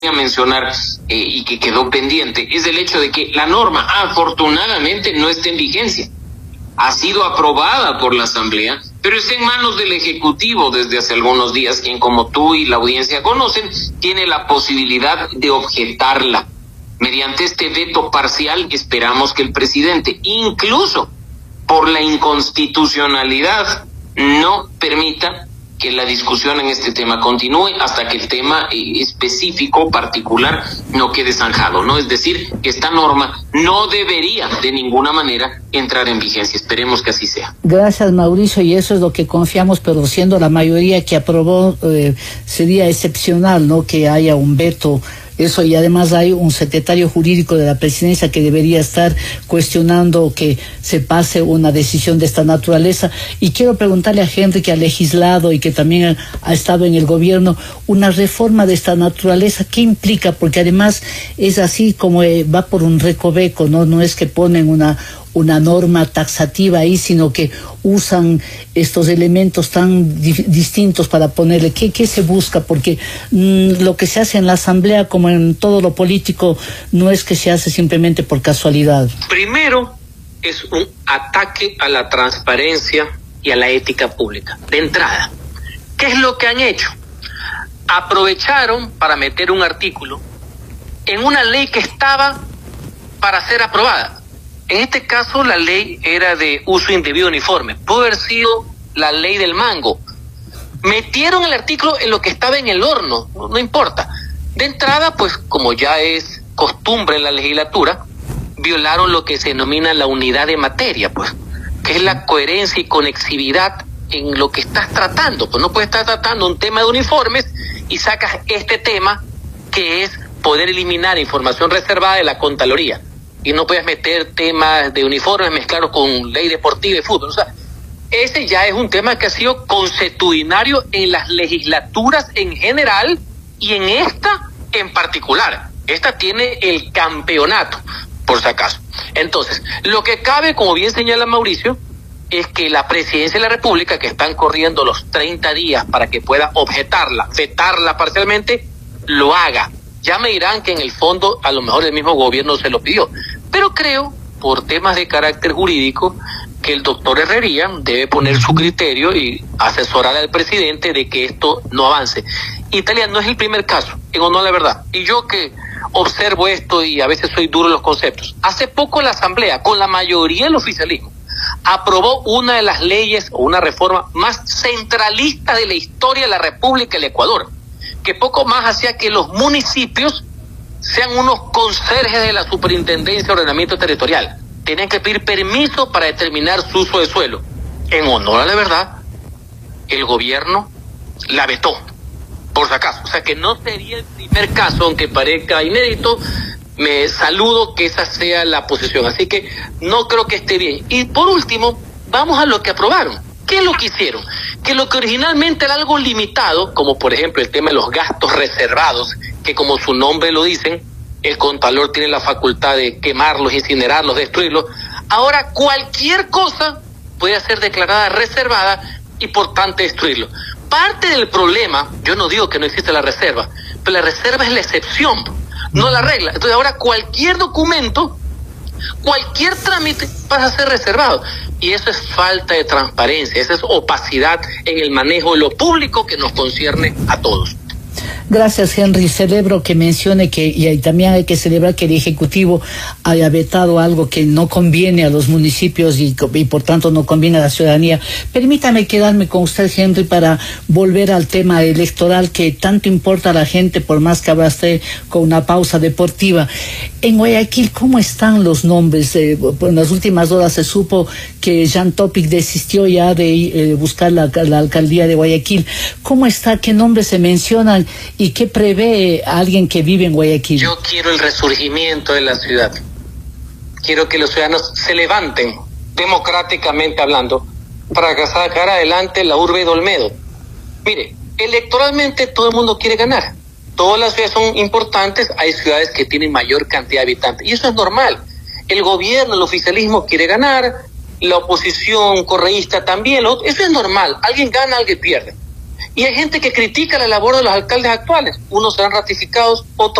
a mencionar y que quedó pendiente es el hecho de que la norma afortunadamente no está en vigencia. Ha sido aprobada por la Asamblea, pero está en manos del Ejecutivo desde hace algunos días, quien, como tú y la audiencia conocen, tiene la posibilidad de objetarla. Mediante este veto parcial esperamos que el presidente, incluso por la inconstitucionalidad, no permita que la discusión en este tema continúe hasta que el tema específico, particular, no quede zanjado, ¿no? Es decir, que esta norma no debería de ninguna manera entrar en vigencia. Esperemos que así sea. Gracias, Mauricio, y eso es lo que confiamos, pero siendo la mayoría que aprobó, sería excepcional, ¿no?, que haya un veto. Eso, y además hay un secretario jurídico de la presidencia que debería estar cuestionando que se pase una decisión de esta naturaleza. Y quiero preguntarle a Henry, que ha legislado y que también ha estado en el gobierno, una reforma de esta naturaleza, ¿qué implica? Porque además es así como va por un recoveco, ¿no? No es que ponen una norma taxativa ahí, sino que usan estos elementos tan distintos para ponerle. ¿Qué se busca? Porque lo que se hace en la Asamblea, como en todo lo político, no es que se hace simplemente por casualidad. Primero, es un ataque a la transparencia y a la ética pública, de entrada. ¿Qué es lo que han hecho? Aprovecharon para meter un artículo en una ley que estaba para ser aprobada. En este caso, la ley era de uso indebido de uniforme. Pudo haber sido la ley del mango. Metieron el artículo en lo que estaba en el horno, no importa. De entrada, pues, como ya es costumbre en la legislatura, violaron lo que se denomina la unidad de materia, pues, que es la coherencia y conexividad en lo que estás tratando. Pues no puedes estar tratando un tema de uniformes y sacas este tema que es poder eliminar información reservada de la Contraloría. Y no puedes meter temas de uniformes mezclados con ley deportiva y fútbol. O sea, ese ya es un tema que ha sido consuetudinario en las legislaturas en general y en esta en particular. Esta tiene el campeonato, por si acaso. Entonces, lo que cabe, como bien señala Mauricio, es que la Presidencia de la República, que están corriendo los 30 días para que pueda objetarla, vetarla parcialmente, lo haga. Ya me dirán que en el fondo a lo mejor el mismo gobierno se lo pidió, pero creo, por temas de carácter jurídico, que el doctor Herrería debe poner su criterio y asesorar al presidente de que esto no avance. Italia no es el primer caso, en honor a la verdad, y yo que observo esto y a veces soy duro en los conceptos. Hace poco la Asamblea, con la mayoría del oficialismo, aprobó una de las leyes o una reforma más centralista de la historia de la República del Ecuador, que poco más hacía que los municipios sean unos conserjes de la Superintendencia de Ordenamiento Territorial. Tenían que pedir permiso para determinar su uso de suelo. En honor a la verdad, el gobierno la vetó, por si acaso. O sea que no sería el primer caso, aunque parezca inédito. Me saludo que esa sea la posición. Así que no creo que esté bien. Y por último, vamos a lo que aprobaron. ¿Qué es lo que hicieron? Que lo que originalmente era algo limitado, como por ejemplo el tema de los gastos reservados, que como su nombre lo dicen, el Contralor tiene la facultad de quemarlos, incinerarlos, destruirlos. Ahora cualquier cosa puede ser declarada reservada y por tanto destruirlo. Parte del problema, yo no digo que no existe la reserva, pero la reserva es la excepción, no la regla. Entonces ahora cualquier documento, cualquier trámite pasa a ser reservado. Y eso es falta de transparencia, esa es opacidad en el manejo de lo público que nos concierne a todos. Gracias, Henry. Celebro que mencione que, y también hay que celebrar que el Ejecutivo haya vetado algo que no conviene a los municipios y por tanto no conviene a la ciudadanía. Permítame quedarme con usted, Henry, para volver al tema electoral que tanto importa a la gente, por más que hablaste con una pausa deportiva. En Guayaquil, ¿cómo están los nombres? En las últimas horas se supo que Jean Topic desistió ya de buscar la alcaldía de Guayaquil. ¿Cómo está? ¿Qué nombres se mencionan? ¿Y qué prevé alguien que vive en Guayaquil? Yo quiero el resurgimiento de la ciudad. Quiero que los ciudadanos se levanten, democráticamente hablando, para sacar adelante la urbe de Olmedo. Mire, electoralmente todo el mundo quiere ganar. Todas las ciudades son importantes, hay ciudades que tienen mayor cantidad de habitantes, y eso es normal. El gobierno, el oficialismo quiere ganar, la oposición correísta también, eso es normal. Alguien gana, alguien pierde. Y hay gente que critica la labor de los alcaldes actuales. Unos serán ratificados, otros